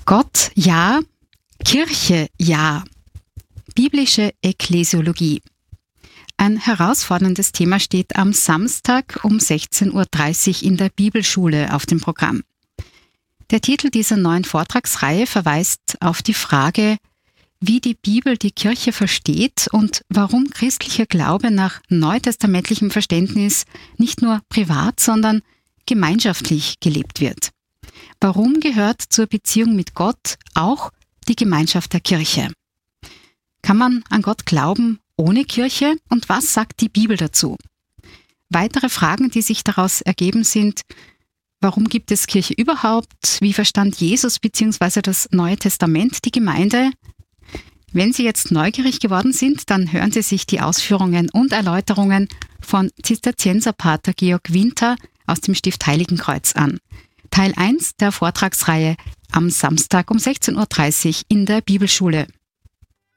Gott ja, Kirche ja. Biblische Ekklesiologie. Ein herausforderndes Thema steht am Samstag um 16.30 Uhr in der Bibelschule auf dem Programm. Der Titel dieser neuen Vortragsreihe verweist auf die Frage, wie die Bibel die Kirche versteht und warum christlicher Glaube nach neutestamentlichem Verständnis nicht nur privat, sondern gemeinschaftlich gelebt wird. Warum gehört zur Beziehung mit Gott auch die Gemeinschaft der Kirche? Kann man an Gott glauben ohne Kirche und was sagt die Bibel dazu? Weitere Fragen, die sich daraus ergeben, sind: Warum gibt es Kirche überhaupt? Wie verstand Jesus bzw. das Neue Testament die Gemeinde? Wenn Sie jetzt neugierig geworden sind, dann hören Sie sich die Ausführungen und Erläuterungen von Zisterzienserpater Georg Winter aus dem Stift Heiligenkreuz an. Teil 1 der Vortragsreihe am Samstag um 16.30 Uhr in der Bibelschule.